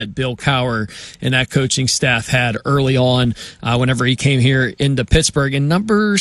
that Bill Cowher and that coaching staff had early on whenever he came here into Pittsburgh. And number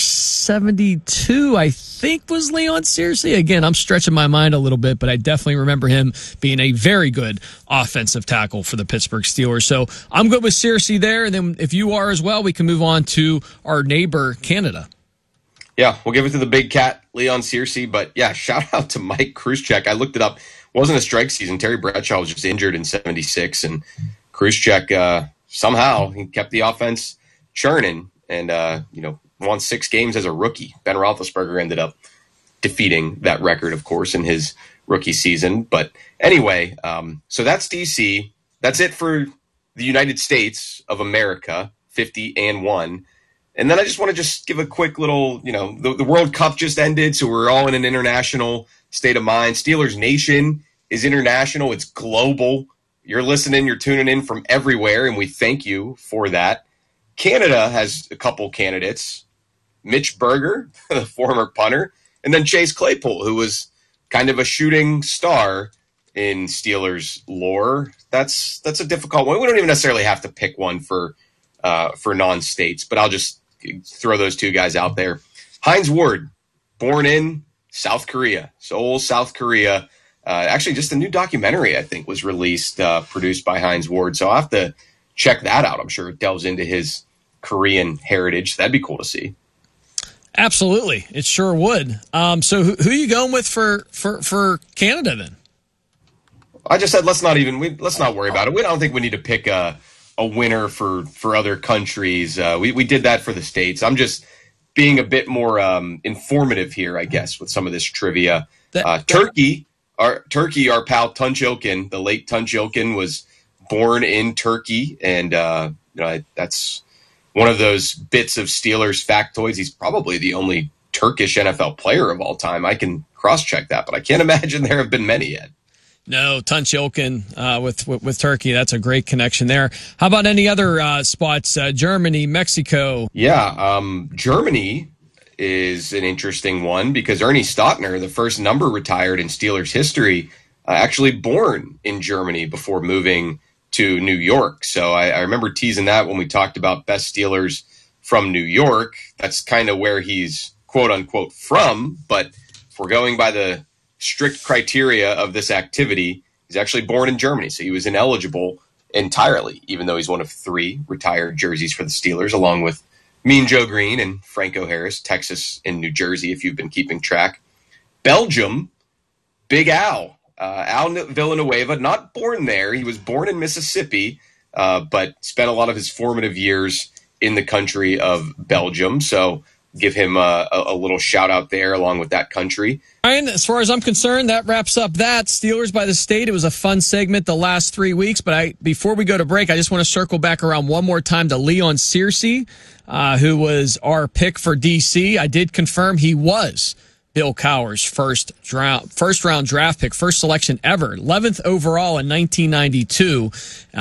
72, I think, was Leon Searcy. Again, I'm stretching my mind a little bit, but I definitely remember him being a very good offensive tackle for the Pittsburgh Steelers. So I'm good with Searcy there. And then if you are as well, we can move on to our neighbor, Canada. Yeah, we'll give it to the big cat, Leon Searcy. But yeah, shout out to Mike Krzyzewski. I looked it up. Wasn't a strike season. Terry Bradshaw was just injured in 76, and Krzyzewski somehow he kept the offense churning and won 6 games as a rookie. Ben Roethlisberger ended up defeating that record, of course, in his rookie season. But anyway, so that's DC. That's it for the United States of America, 50-1. And then I just want to give a quick little, the World Cup just ended, so we're all in an international state of mind. Steelers Nation is international. It's global. You're listening. You're tuning in from everywhere, and we thank you for that. Canada has a couple candidates. Mitch Berger, the former punter, and then Chase Claypool, who was kind of a shooting star in Steelers lore. That's a difficult one. We don't even necessarily have to pick one for non-states, but I'll just throw those two guys out there. Hines Ward, born in South Korea, Seoul, South Korea. Actually, just a new documentary, I think, was released, produced by Hines Ward. So I'll have to check that out. I'm sure it delves into his Korean heritage. That'd be cool to see. Absolutely. It sure would. So who are you going with for Canada then? I just said let's not worry about it. I don't think we need to pick a winner for other countries. We did that for the States. I'm just being a bit more informative here, I guess, with some of this trivia. Turkey, our pal Tunç Ilkin, the late Tunç Ilkin, was born in Turkey, and that's one of those bits of Steelers factoids. He's probably the only Turkish NFL player of all time. I can cross-check that, but I can't imagine there have been many yet. No, Tunç Ilkin with Turkey. That's a great connection there. How about any other spots? Germany, Mexico. Yeah, Germany is an interesting one because Ernie Stottner, the first number retired in Steelers history, actually born in Germany before moving to New York. So I remember teasing that when we talked about best Steelers from New York. That's kind of where he's quote unquote from. But if we're going by the strict criteria of this activity, he's actually born in Germany. So he was ineligible entirely, even though he's one of 3 retired jerseys for the Steelers, along with Mean Joe Green and Franco Harris, Texas and New Jersey, if you've been keeping track. Belgium, Big Al, Al Villanueva, not born there. He was born in Mississippi, but spent a lot of his formative years in the country of Belgium. So give him a little shout out there along with that country. Ryan, as far as I'm concerned, that wraps up that. Steelers by the State. It was a fun segment the last 3 weeks, but before we go to break, I just want to circle back around one more time to Leon Searcy, who was our pick for D.C. I did confirm he was Bill Cowher's first round draft pick, first selection ever, 11th overall in 1992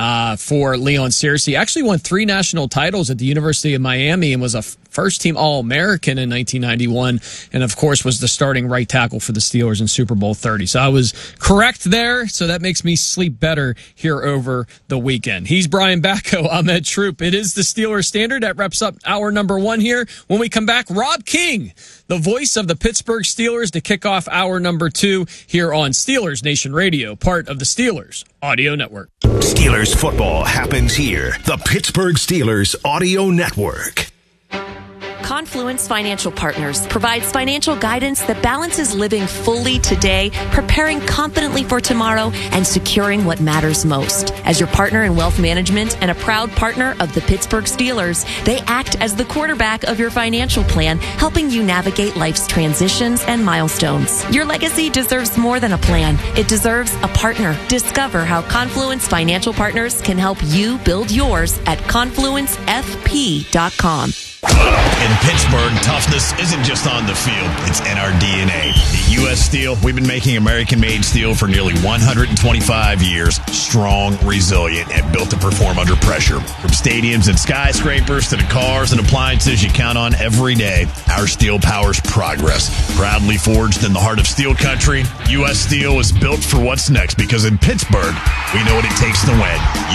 for Leon Searcy. Actually won 3 national titles at the University of Miami and was a first-team All-American in 1991, and of course was the starting right tackle for the Steelers in Super Bowl 30. So I was correct there, so that makes me sleep better here over the weekend. He's Brian Batko. I'm Ed Troop. It is the Steelers Standard. That wraps up hour number 1 here. When we come back, Rob King, the voice of the Pittsburgh Steelers, to kick off hour number 2 here on Steelers Nation Radio, part of the Steelers Audio Network. Steelers football happens here. The Pittsburgh Steelers Audio Network. Confluence Financial Partners provides financial guidance that balances living fully today, preparing confidently for tomorrow, and securing what matters most. As your partner in wealth management and a proud partner of the Pittsburgh Steelers, they act as the quarterback of your financial plan, helping you navigate life's transitions and milestones. Your legacy deserves more than a plan. It deserves a partner. Discover how Confluence Financial Partners can help you build yours at confluencefp.com. In Pittsburgh, toughness isn't just on the field, it's in our DNA. At U.S. Steel, we've been making American-made steel for nearly 125 years. Strong, resilient, and built to perform under pressure. From stadiums and skyscrapers to the cars and appliances you count on every day, our steel powers progress. Proudly forged in the heart of steel country, U.S. Steel is built for what's next because in Pittsburgh, we know what it takes to win.